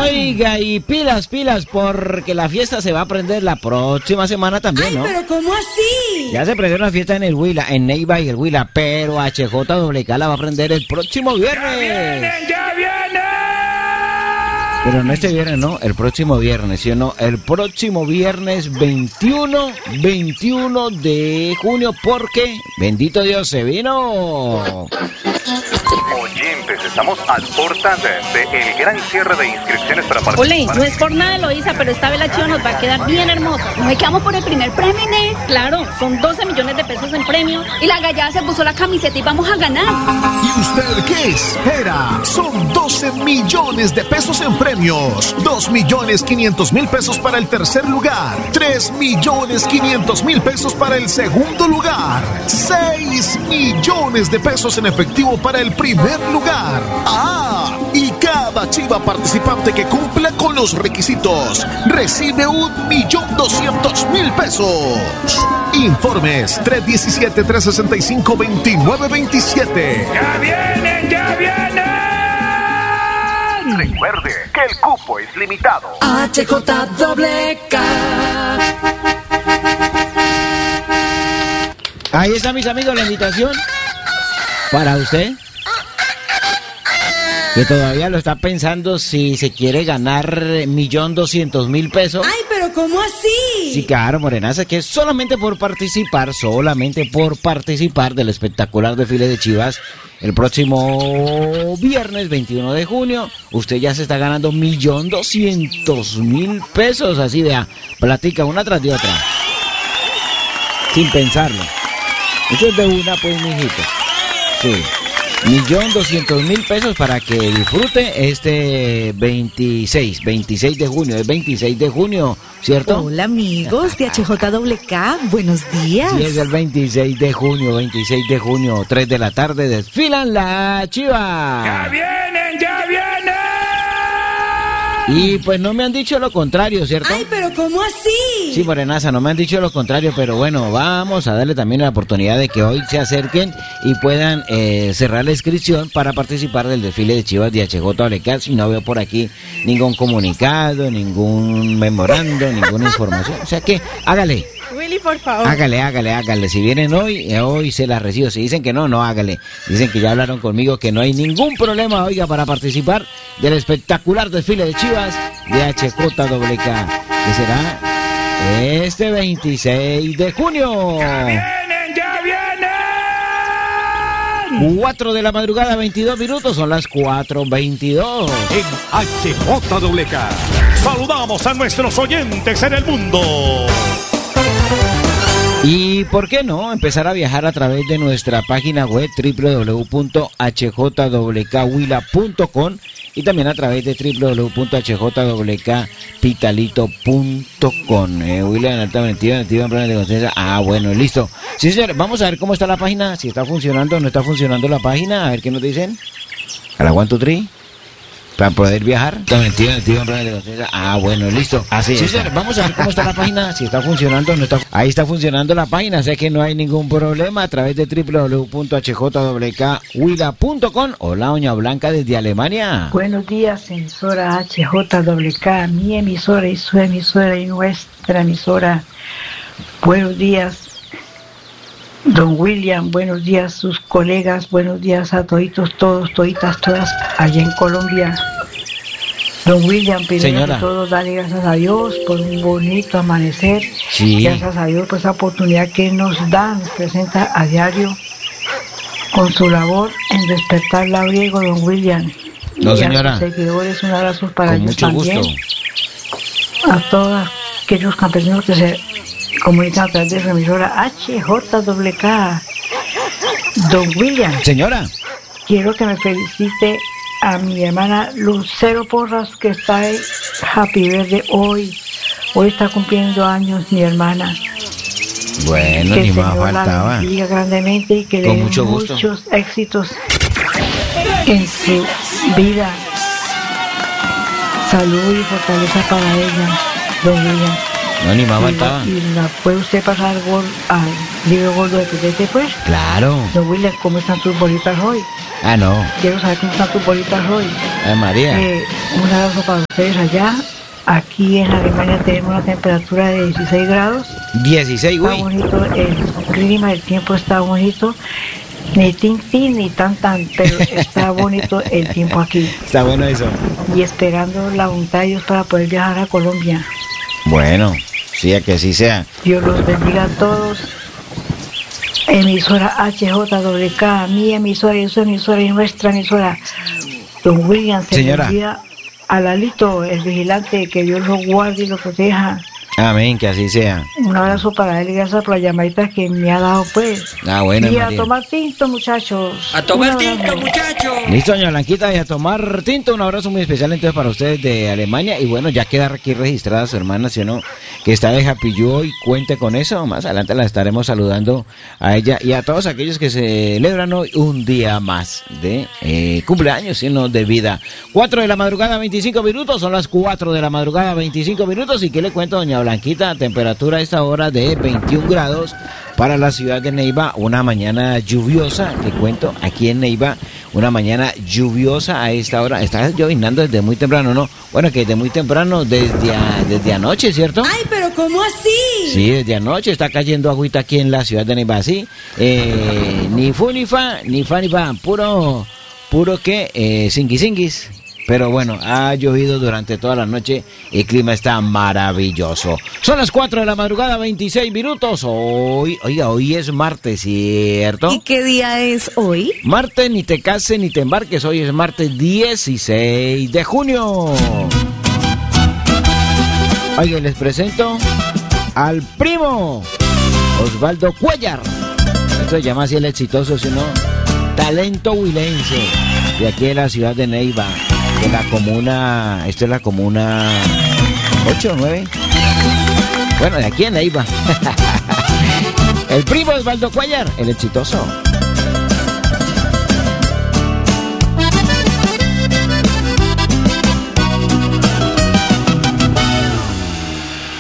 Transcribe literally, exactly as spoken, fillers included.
Oiga, y pilas, pilas, porque la fiesta se va a prender la próxima semana también, Ay, ¿no? pero ¿cómo así? Ya se prendió la fiesta en el Huila, en Neiva y el Huila, pero H J W K la va a prender el próximo viernes. ¡Ya vienen, ya vienen! Pero no este viernes, no, el próximo viernes, ¿sí o no? El próximo viernes veintiuno, veintiuno de junio, porque, bendito Dios, se vino. Oyentes, estamos a puertas de, de el gran cierre de inscripciones para Ole, participar. no es por nada, Eloísa, pero esta vez la chiva nos va a quedar bien hermosa. ¿No quedamos por el primer premio, Inés? Claro, son doce millones de pesos en premio. Y la gallada se puso la camiseta y vamos a ganar. ¿Y usted qué espera? Son doce millones de pesos en premios. dos millones quinientos mil pesos para el tercer lugar. tres millones quinientos mil pesos para el segundo lugar. seis millones de pesos en efectivo para el primer lugar. ¡Ah! Y cada chiva participante que cumpla con los requisitos recibe un millón doscientos mil pesos. Informes tres uno siete, tres seis cinco, dos nueve dos siete. ¡Ya vienen, ya vienen! Recuerde que el cupo es limitado. H J W K. Ahí está, mis amigos, la invitación para usted, que todavía lo está pensando si se quiere ganar millón doscientos mil pesos. Ay, pero ¿cómo así? Sí, claro, Morenaza, que es solamente por participar, solamente por participar del espectacular desfile de chivas el próximo viernes veintiuno de junio, usted ya se está ganando millón doscientos mil pesos, así vea, platica una tras de otra, sin pensarlo. Eso es de una, pues, mijito. Sí. Millón doscientos mil pesos para que disfrute este veintiséis, veintiséis de junio, es veintiséis de junio, ¿cierto? Hola amigos de H J W K, buenos días. Sí, es el veintiséis de junio, veintiséis de junio, tres de la tarde, desfilan la chiva. ¡Ya vienen, ya vienen! Y pues no me han dicho lo contrario, ¿cierto? Ay, pero ¿cómo así? Sí, Morenaza, no me han dicho lo contrario, pero bueno, vamos a darle también la oportunidad de que hoy se acerquen y puedan eh, cerrar la inscripción para participar del desfile de chivas de H J W K. Si no veo por aquí ningún comunicado, ningún memorando, ninguna información. O sea que, hágale. Willy, por favor. Hágale, hágale, hágale. Si vienen hoy, eh, hoy se las recibo. Si dicen que no, no hágale. Dicen que ya hablaron conmigo, que no hay ningún problema, oiga, para participar del espectacular desfile de chivas de H J W K, que será este veintiséis de junio. ¡Ya vienen, ya vienen! cuatro de la madrugada, veintidós minutos, son las cuatro veintidós. En H J W K saludamos a nuestros oyentes en el mundo. Y por qué no empezar a viajar a través de nuestra página web doble u doble u doble u punto h j w k huila punto com y también a través de doble u doble u doble u punto h j w k pitalito punto com. Eh, Huila en alta ventiva, ventiva en planes de conciencia. Ah, bueno, listo. Sí, señor, vamos a ver cómo está la página, si está funcionando o no está funcionando la página, a ver qué nos dicen. A la one, two, three. Para poder viajar. Ah, bueno, listo. Así sí, señor, vamos a ver cómo está la página, si está funcionando o no está. Ahí está funcionando la página, sé que no hay ningún problema. A través de doble u doble u doble u punto h j w k huila punto com. Hola, doña Blanca desde Alemania. Buenos días, emisora H J W K, mi emisora y su emisora y nuestra emisora. Buenos días, don William, buenos días sus colegas, buenos días a toditos, todos, toditas, todas allá en Colombia. Don William, primero Señora. que todo, dale gracias a Dios por un bonito amanecer. Sí. Gracias a Dios por esa oportunidad que nos da, nos presenta a diario con su labor en despertar labriego, don William. No, y señora. a sus seguidores, un abrazo para Con ellos mucho también. gusto. A todos aquellos campesinos que se comunican a través de su emisora H J W K. Don William, Señora. quiero que me felicite a mi hermana Lucero Porras, que está en Happy Birthday hoy. Hoy está cumpliendo años mi hermana. Bueno, Que ni el más Señor la faltaba. bendiga grandemente y que le Con dé mucho gusto. muchos éxitos en su vida. Salud y fortaleza para ella, don William. No, ni más Y- faltaba. Y la puede usted pasar gol, al libro gordo de Petete, pues. Claro. Don William, ¿cómo están tus bolitas hoy? Ah, no. Quiero saber cómo están tus bolitas hoy. Ay, María. Eh, Un abrazo para ustedes allá. Aquí en Alemania tenemos una temperatura de dieciséis grados. dieciséis, Está uy. bonito el clima, el tiempo está bonito. Ni tin tin ni tan tan, pero está bonito el tiempo aquí. Está bueno eso. Y esperando la voluntad de Dios para poder viajar a Colombia. Bueno, sí, a que así sea. Dios los bendiga a todos. Emisora H J W K, mi emisora y su emisora y nuestra emisora. Don William, se Señora. le envía a Lalito, el vigilante, que Dios lo guarde y lo proteja. Amén, que así sea. Un abrazo para él y gracias por la llamadita que me ha dado, pues. Ah, bueno, Y a María. tomar tinto, muchachos. A tomar Un abrazo. tinto, muchachos. Listo, doña Blanquita, y a tomar tinto. Un abrazo muy especial entonces para ustedes de Alemania. Y bueno, ya queda aquí registrada su hermana, ¿sí o no? Que está de Happy Joy, cuente con eso. Más adelante la estaremos saludando a ella y a todos aquellos que celebran hoy un día más de eh, cumpleaños, sino de vida. cuatro de la madrugada, veinticinco minutos. Son las cuatro de la madrugada, veinticinco minutos. ¿Y qué le cuento, doña Blanquita? Temperatura a esta hora de veintiún grados para la ciudad de Neiva. Una mañana lluviosa, le cuento, aquí en Neiva. Una mañana lluviosa a esta hora. Está llovinando desde muy temprano, ¿no? Bueno, que desde muy temprano, desde, a- desde anoche, ¿cierto? Ay, pero ¿cómo así? Sí, desde anoche está cayendo agüita aquí en la ciudad de Neiva, ¿sí? Eh, ni fu ni fa, ni fa ni fa, puro, puro que, eh, singuisinguis. Pero bueno, ha llovido durante toda la noche, el clima está maravilloso. Son las cuatro de la madrugada, veintiséis minutos. Hoy, oiga, hoy es martes, ¿cierto? ¿Y qué día es hoy? Martes, ni te cases ni te embarques, hoy es martes dieciséis de junio. Oiga, les presento al primo Osvaldo Cuellar. Esto se llama así el exitoso, si no, talento huilense, de aquí de la ciudad de Neiva, de la comuna, esto es la comuna ocho, nueve, bueno, de aquí en Neiva. El primo Osvaldo Cuellar, el exitoso.